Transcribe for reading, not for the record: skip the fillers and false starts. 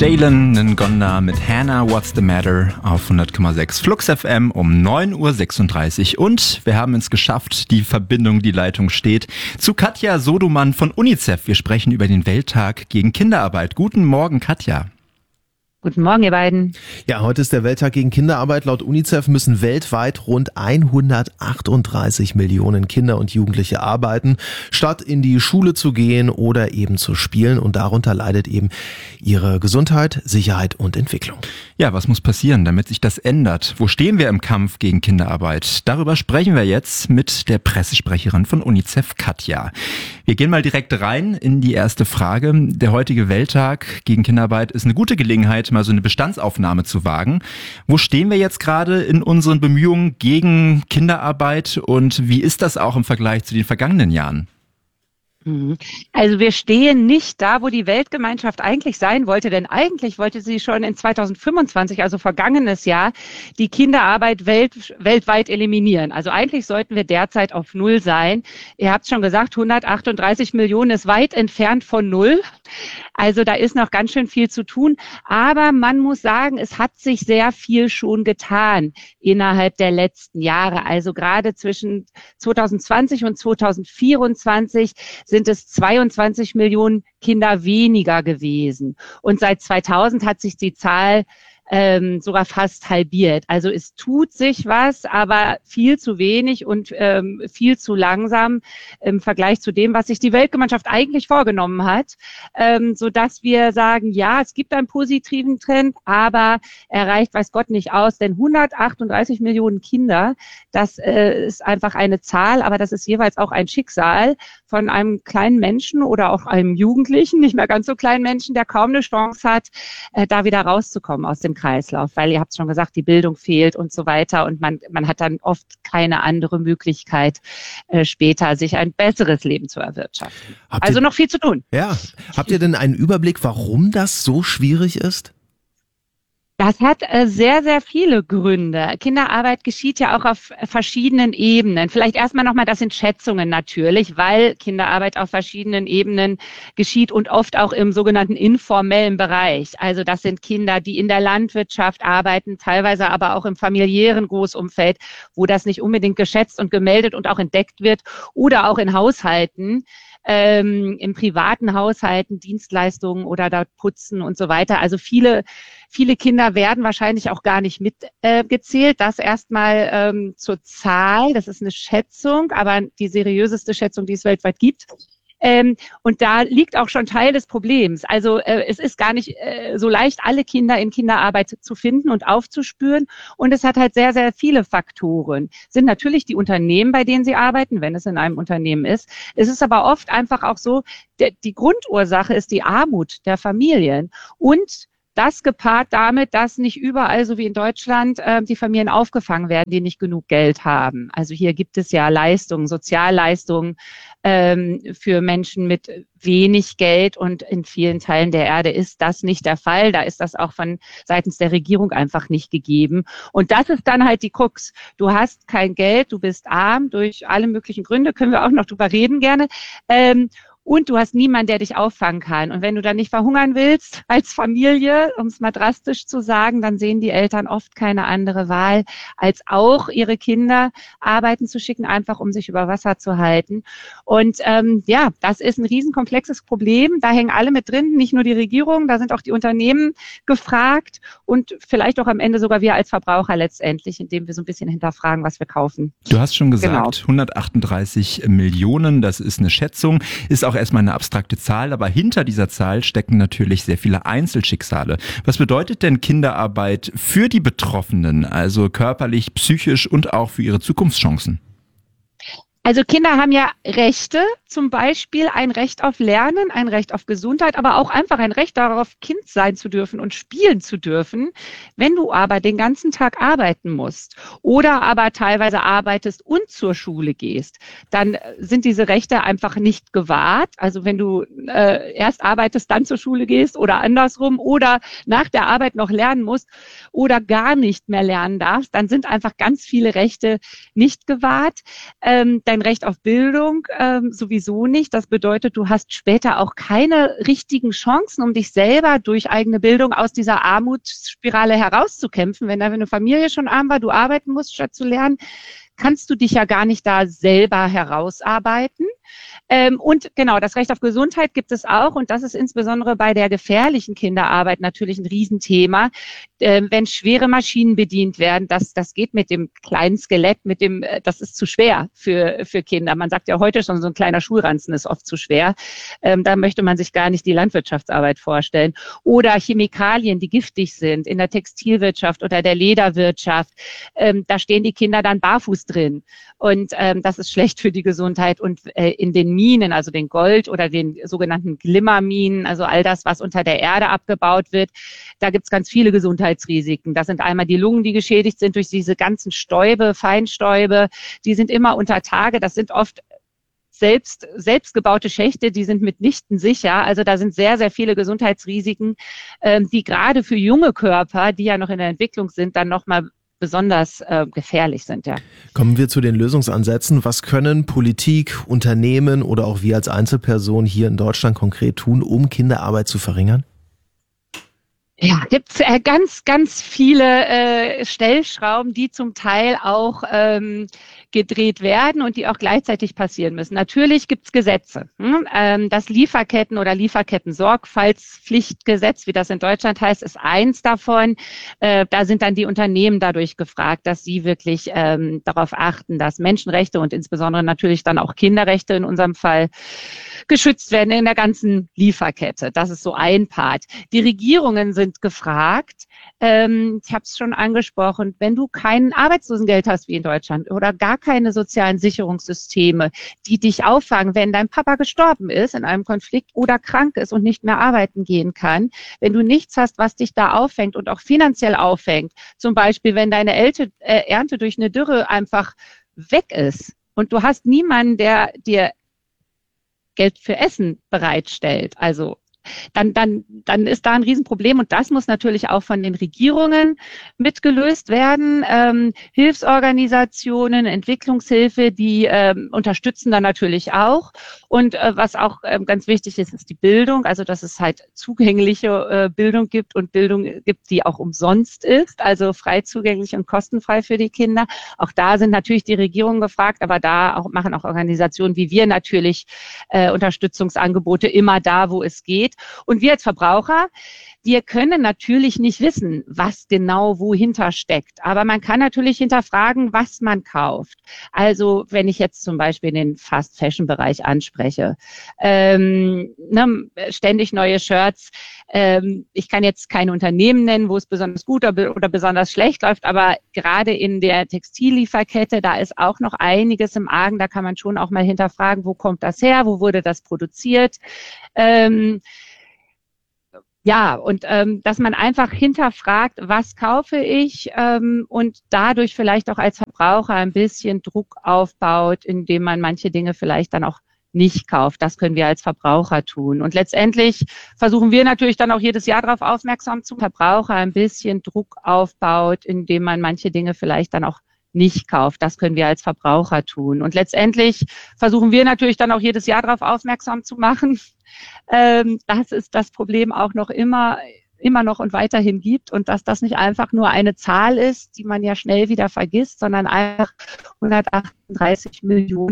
Jalen Ngonda mit Hannah What's the Matter auf 100,6 Flux FM um 9.36 Uhr. Und wir haben es geschafft, die Verbindung, die Leitung steht zu Katja Sodomann von UNICEF. Wir sprechen über den Welttag gegen Kinderarbeit. Guten Morgen, Katja. Guten Morgen, ihr beiden. Ja, heute ist der Welttag gegen Kinderarbeit. Laut UNICEF müssen weltweit rund 138 Millionen Kinder und Jugendliche arbeiten, statt in die Schule zu gehen oder eben zu spielen. Und darunter leidet eben ihre Gesundheit, Sicherheit und Entwicklung. Ja, was muss passieren, damit sich das ändert? Wo stehen wir im Kampf gegen Kinderarbeit? Darüber sprechen wir jetzt mit der Pressesprecherin von UNICEF, Katja. Wir gehen mal direkt rein in die erste Frage. Der heutige Welttag gegen Kinderarbeit ist eine gute Gelegenheit, mal so eine Bestandsaufnahme zu wagen. Wo stehen wir jetzt gerade in unseren Bemühungen gegen Kinderarbeit und wie ist das auch im Vergleich zu den vergangenen Jahren? Also wir stehen nicht da, wo die Weltgemeinschaft eigentlich sein wollte, denn eigentlich wollte sie schon in 2025, also vergangenes Jahr, die Kinderarbeit weltweit eliminieren. Also eigentlich sollten wir derzeit auf Null sein. Ihr habt schon gesagt, 138 Millionen ist weit entfernt von Null. Also da ist noch ganz schön viel zu tun. Aber man muss sagen, es hat sich sehr viel schon getan innerhalb der letzten Jahre. Also gerade zwischen 2020 und 2024 sind es 22 Millionen Kinder weniger gewesen. Und seit 2000 hat sich die Zahl sogar fast halbiert. Also es tut sich was, aber viel zu wenig und viel zu langsam im Vergleich zu dem, was sich die Weltgemeinschaft eigentlich vorgenommen hat, sodass wir sagen, ja, es gibt einen positiven Trend, aber er reicht, weiß Gott, nicht aus, denn 138 Millionen Kinder, das ist einfach eine Zahl, aber das ist jeweils auch ein Schicksal von einem kleinen Menschen oder auch einem Jugendlichen, nicht mehr ganz so kleinen Menschen, der kaum eine Chance hat, da wieder rauszukommen aus dem Kreislauf, weil ihr habt schon gesagt, die Bildung fehlt und so weiter und man hat dann oft keine andere Möglichkeit, später sich ein besseres Leben zu erwirtschaften. Also noch viel zu tun. Ja, habt ihr denn einen Überblick, warum das so schwierig ist? Das hat sehr, sehr viele Gründe. Kinderarbeit geschieht ja auch auf verschiedenen Ebenen. Vielleicht erstmal nochmal, das sind Schätzungen natürlich, weil Kinderarbeit auf verschiedenen Ebenen geschieht und oft auch im sogenannten informellen Bereich. Also das sind Kinder, die in der Landwirtschaft arbeiten, teilweise aber auch im familiären Großumfeld, wo das nicht unbedingt geschätzt und gemeldet und auch entdeckt wird oder auch in Haushalten. In privaten Haushalten, Dienstleistungen oder da putzen und so weiter. Also viele Kinder werden wahrscheinlich auch gar nicht mitgezählt. Das erstmal zur Zahl, das ist eine Schätzung, aber die seriöseste Schätzung, die es weltweit gibt. Und da liegt auch schon Teil des Problems. Also es ist gar nicht so leicht, alle Kinder in Kinderarbeit zu finden und aufzuspüren. Und es hat halt sehr, sehr viele Faktoren. Sind natürlich die Unternehmen, bei denen sie arbeiten, wenn es in einem Unternehmen ist. Es ist aber oft einfach auch so, die Grundursache ist die Armut der Familien. Und das gepaart damit, dass nicht überall, so wie in Deutschland, die Familien aufgefangen werden, die nicht genug Geld haben. Also hier gibt es ja Leistungen, Sozialleistungen für Menschen mit wenig Geld und in vielen Teilen der Erde ist das nicht der Fall. Da ist das auch von seitens der Regierung einfach nicht gegeben. Und das ist dann halt die Krux. Du hast kein Geld, du bist arm durch alle möglichen Gründe, können wir auch noch drüber reden gerne. Und du hast niemanden, der dich auffangen kann. Und wenn du dann nicht verhungern willst als Familie, um es mal drastisch zu sagen, dann sehen die Eltern oft keine andere Wahl, als auch ihre Kinder arbeiten zu schicken, einfach um sich über Wasser zu halten. Und ja, das ist ein riesenkomplexes Problem. Da hängen alle mit drin, nicht nur die Regierung, da sind auch die Unternehmen gefragt und vielleicht auch am Ende sogar wir als Verbraucher letztendlich, indem wir so ein bisschen hinterfragen, was wir kaufen. Du hast schon gesagt, Genau. 138 Millionen, das ist eine Schätzung, ist auch erstmal eine abstrakte Zahl, aber hinter dieser Zahl stecken natürlich sehr viele Einzelschicksale. Was bedeutet denn Kinderarbeit für die Betroffenen, also körperlich, psychisch und auch für ihre Zukunftschancen? Also Kinder haben ja Rechte, zum Beispiel ein Recht auf Lernen, ein Recht auf Gesundheit, aber auch einfach ein Recht darauf, Kind sein zu dürfen und spielen zu dürfen. Wenn du aber den ganzen Tag arbeiten musst oder aber teilweise arbeitest und zur Schule gehst, dann sind diese Rechte einfach nicht gewahrt. Also wenn du erst arbeitest, dann zur Schule gehst oder andersrum oder nach der Arbeit noch lernen musst oder gar nicht mehr lernen darfst, dann sind einfach ganz viele Rechte nicht gewahrt. Dein Recht auf Bildung sowieso sowieso nicht. Das bedeutet, du hast später auch keine richtigen Chancen, um dich selber durch eigene Bildung aus dieser Armutsspirale herauszukämpfen. Wenn deine Familie schon arm war, du arbeiten musst, statt zu lernen, kannst du dich ja gar nicht da selber herausarbeiten. Und genau, das Recht auf Gesundheit gibt es auch. Und das ist insbesondere bei der gefährlichen Kinderarbeit natürlich ein Riesenthema. Wenn schwere Maschinen bedient werden, das geht mit dem kleinen Skelett, das ist zu schwer für Kinder. Man sagt ja heute schon, so ein kleiner Schulranzen ist oft zu schwer. Da möchte man sich gar nicht die Landwirtschaftsarbeit vorstellen. Oder Chemikalien, die giftig sind in der Textilwirtschaft oder der Lederwirtschaft. Da stehen die Kinder dann barfuß drin. Und das ist schlecht für die Gesundheit. Und in den Minen, also den Gold- oder den sogenannten Glimmerminen, also all das, was unter der Erde abgebaut wird, da gibt es ganz viele Gesundheitsrisiken. Das sind einmal die Lungen, die geschädigt sind durch diese ganzen Stäube, Feinstäube, die sind immer unter Tage. Das sind oft selbst gebaute Schächte, die sind mitnichten sicher. Also da sind sehr, sehr viele Gesundheitsrisiken, die gerade für junge Körper, die ja noch in der Entwicklung sind, dann nochmal besonders gefährlich sind. Ja. Kommen wir zu den Lösungsansätzen. Was können Politik, Unternehmen oder auch wir als Einzelperson hier in Deutschland konkret tun, um Kinderarbeit zu verringern? Ja, gibt's ganz, ganz viele Stellschrauben, die zum Teil auch gedreht werden und die auch gleichzeitig passieren müssen. Natürlich gibt's Gesetze. Das Lieferketten- oder Lieferketten-Sorgfaltspflichtgesetz, wie das in Deutschland heißt, ist eins davon. Da sind dann die Unternehmen dadurch gefragt, dass sie wirklich darauf achten, dass Menschenrechte und insbesondere natürlich dann auch Kinderrechte in unserem Fall geschützt werden in der ganzen Lieferkette. Das ist so ein Part. Die Regierungen sind gefragt. Ich habe es schon angesprochen, wenn du kein Arbeitslosengeld hast wie in Deutschland oder gar keine sozialen Sicherungssysteme, die dich auffangen, wenn dein Papa gestorben ist in einem Konflikt oder krank ist und nicht mehr arbeiten gehen kann, wenn du nichts hast, was dich da auffängt und auch finanziell auffängt, zum Beispiel wenn deine Ernte durch eine Dürre einfach weg ist und du hast niemanden, der dir Geld für Essen bereitstellt, also dann ist da ein Riesenproblem und das muss natürlich auch von den Regierungen mitgelöst werden. Hilfsorganisationen, Entwicklungshilfe, die unterstützen da natürlich auch. Und was auch ganz wichtig ist, ist die Bildung, also dass es halt zugängliche Bildung gibt und Bildung gibt, die auch umsonst ist, also frei zugänglich und kostenfrei für die Kinder. Auch da sind natürlich die Regierungen gefragt, aber da auch machen auch Organisationen wie wir natürlich Unterstützungsangebote immer da, wo es geht. Und wir als Verbraucher, wir können natürlich nicht wissen, was genau wohinter steckt. Aber man kann natürlich hinterfragen, was man kauft. Also wenn ich jetzt zum Beispiel den Fast-Fashion-Bereich anspreche, ständig neue Shirts. Ich kann jetzt kein Unternehmen nennen, wo es besonders gut oder besonders schlecht läuft, aber gerade in der Textillieferkette, da ist auch noch einiges im Argen. Da kann man schon auch mal hinterfragen, wo kommt das her, wo wurde das produziert. Ja, und dass man einfach hinterfragt, was kaufe ich und dadurch vielleicht auch als Verbraucher ein bisschen Druck aufbaut, indem man manche Dinge vielleicht dann auch nicht kauft. Das können wir als Verbraucher tun. Und letztendlich versuchen wir natürlich dann auch jedes Jahr darauf aufmerksam zu Verbraucher ein bisschen Druck aufbaut, indem man manche Dinge vielleicht dann auch nicht kauft. Das können wir als Verbraucher tun. Und letztendlich versuchen wir natürlich dann auch jedes Jahr darauf aufmerksam zu machen, dass es das Problem auch noch immer noch und weiterhin gibt und dass das nicht einfach nur eine Zahl ist, die man ja schnell wieder vergisst, sondern einfach 138 Millionen